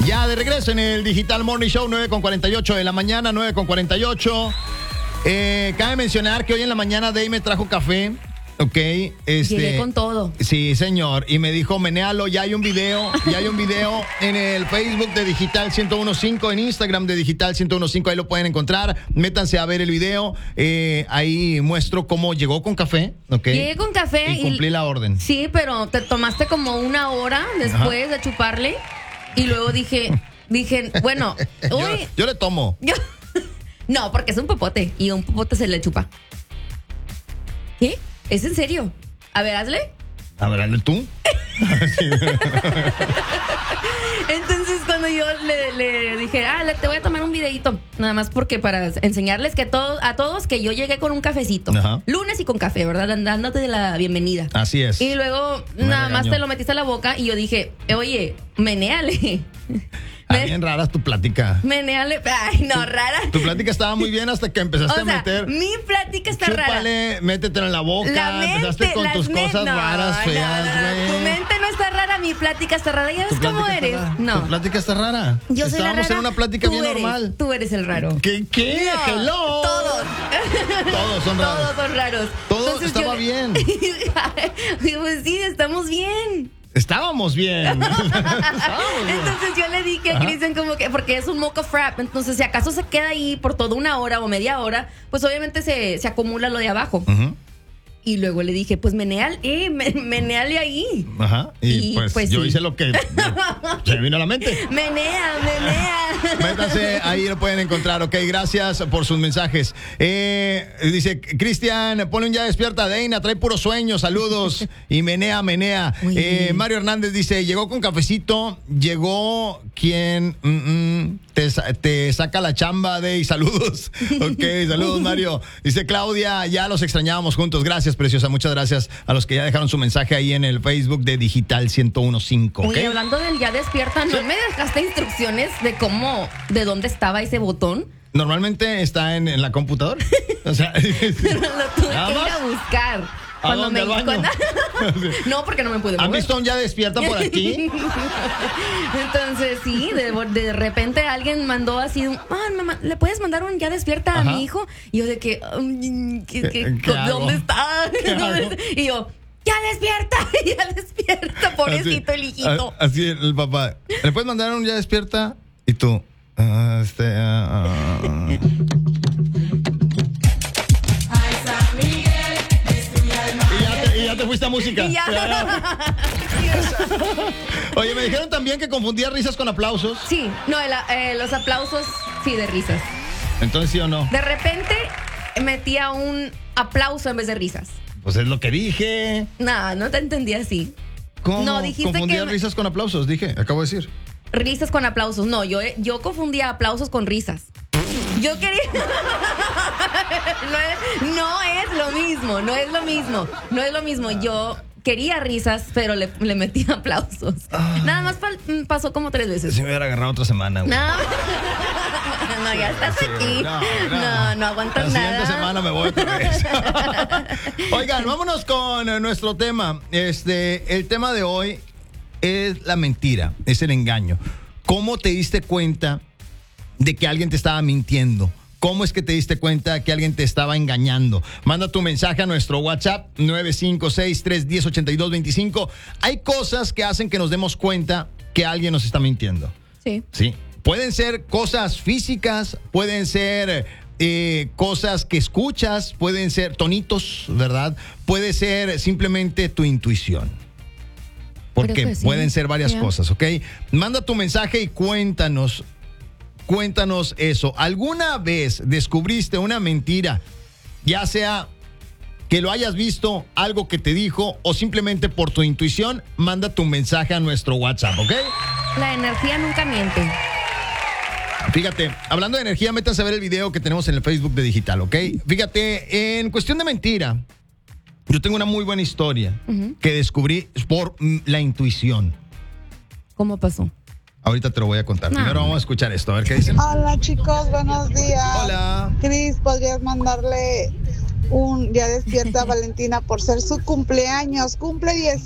Ya de regreso en el Digital Morning Show, 9:48 de la mañana, 9:48. Cabe mencionar que hoy en la mañana Day me trajo café. Ok, Llegué con todo. Sí, señor. Y me dijo, menéalo, ya hay un video en el Facebook de Digital 101.5, en Instagram de Digital 101.5, ahí lo pueden encontrar. Métanse a ver el video. Ahí muestro cómo llegó con café. Okay. Llegué con café y cumplí la orden. Sí, pero te tomaste como una hora después de chuparle. Y luego dije, bueno, hoy... Yo le tomo. No, porque es un popote y a un popote se le chupa. ¿Qué? ¿Es en serio? A ver, hazle. A ver, hazle tú. Entonces cuando yo le dije, te voy a tomar un videito, nada más porque para enseñarles que a todos que yo llegué con un cafecito. Ajá. Lunes y con café, ¿verdad? Dándote la bienvenida. Así es. Y luego nada más te lo metiste a la boca y yo dije, oye, menéale. Bien rara tu plática. Menéale. Ay, no, rara. Tu plática estaba muy bien hasta que empezaste a meter. Mi plática está chúpale, rara. Métetelo en la boca. Empezaste con tus cosas raras, feas, güey. Tu mente no está rara, mi plática está rara. ¿Ya ves cómo eres? No. Tu plática está rara. Yo soy la rara. Estábamos en una plática bien normal. Tú eres el raro. ¿Qué? No, Hello. Todos son raros. Todos son raros. Todo entonces estaba bien. Pues sí, estamos bien. Estábamos bien. Entonces yo le dije a Cristian como que, porque es un mocha frap, entonces si acaso se queda ahí por toda una hora o media hora, pues obviamente se acumula lo de abajo. Uh-huh. Y luego le dije, pues menéale ahí. Ajá. Y pues yo hice lo que se me vino a la mente. Menea. Métanse, ahí lo pueden encontrar. Ok, gracias por sus mensajes. Dice Cristian, ponle un ya despierta, Deina, trae puro sueño, saludos. Y menea. Mario Hernández dice, llegó con cafecito, llegó quien te saca la chamba, Dey, saludos. Ok, saludos, Mario. Dice Claudia, ya los extrañábamos juntos. Gracias, preciosa, muchas gracias a los que ya dejaron su mensaje ahí en el Facebook de Digital 101.5. ¿Okay? Oye, hablando del ya despierta, ¿no me dejaste instrucciones de dónde estaba ese botón? Normalmente está en la computadora. O sea, pero lo tuve que ir a buscar. ¿A dónde, al baño? No, porque no me pude mover. ¿Han visto un ya despierta por aquí? Entonces, sí, de repente alguien mandó así, mamá, ¿le puedes mandar un ya despierta a mi hijo? Y yo de que, ¿dónde está? Y yo, ya despierta, pobrecito el hijito. Así el papá, ¿le puedes mandar un ya despierta? Y tú, Y ya te fuiste a música. Oye, me dijeron también que confundía risas con aplausos. Sí, no, los aplausos, sí, de risas. Entonces, ¿sí o no? De repente metía un aplauso en vez de risas. Pues es lo que dije. No te entendí así. ¿Cómo? No, dijiste confundía risas con aplausos, dije, acabo de decir. Risas con aplausos. No, yo confundía aplausos con risas. Yo quería... No es lo mismo. Yo quería risas, pero le metí aplausos. Nada más pasó como 3 veces. Si me hubiera agarrado otra semana, güey. No, ya estás aquí. No aguantas nada. La siguiente semana me voy otra vez. Oigan, vámonos con nuestro tema. El tema de hoy es la mentira, es el engaño. ¿Cómo te diste cuenta de que alguien te estaba mintiendo? ¿Cómo es que te diste cuenta que alguien te estaba engañando? Manda tu mensaje a nuestro WhatsApp 956-310-8225. Hay cosas que hacen que nos demos cuenta que alguien nos está mintiendo. Sí. Pueden ser cosas físicas, pueden ser cosas que escuchas, pueden ser tonitos, ¿verdad? Puede ser simplemente tu intuición. Porque pueden ser varias cosas, ¿ok? Manda tu mensaje y cuéntanos eso. ¿Alguna vez descubriste una mentira? Ya sea que lo hayas visto, algo que te dijo, o simplemente por tu intuición, manda tu mensaje a nuestro WhatsApp, ¿ok? La energía nunca miente. Fíjate, hablando de energía, métanse a ver el video que tenemos en el Facebook de Digital, ¿ok? Fíjate, en cuestión de mentira, yo tengo una muy buena historia que descubrí por la intuición. ¿Cómo pasó? Ahorita te lo voy a contar. Primero vamos a escuchar esto, a ver qué dicen. Hola, chicos, buenos días. Hola. Cris, ¿podrías mandarle un ya despierta a Valentina por ser su cumpleaños? Cumple